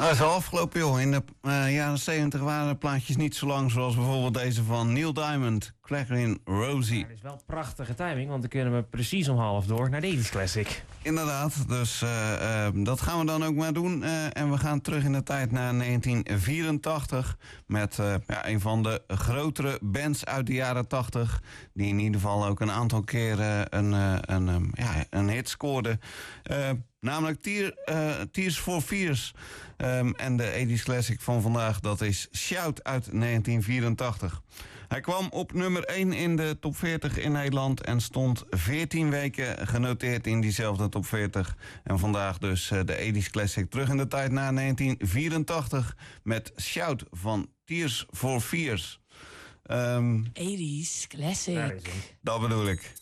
Nou, dat is al afgelopen, joh. In de jaren 70 waren de plaatjes niet zo lang zoals bijvoorbeeld deze van Neil Diamond, Clarin Rosie. Ja, dat is wel prachtige timing, want dan kunnen we precies om 11:30 naar de 80's Classic. Inderdaad, dus dat gaan we dan ook maar doen. En we gaan terug in de tijd naar 1984 met een van de grotere bands uit de jaren 80... die in ieder geval ook een aantal keren een hit scoorde. Namelijk Tears for Fears. En de 80's Classic van vandaag, dat is Shout uit 1984. Hij kwam op nummer 1 in de top 40 in Nederland en stond 14 weken genoteerd in diezelfde top 40. En vandaag dus de 80's Classic terug in de tijd naar 1984 met Shout van Tears for Fears. 80's Classic. Dat bedoel ik.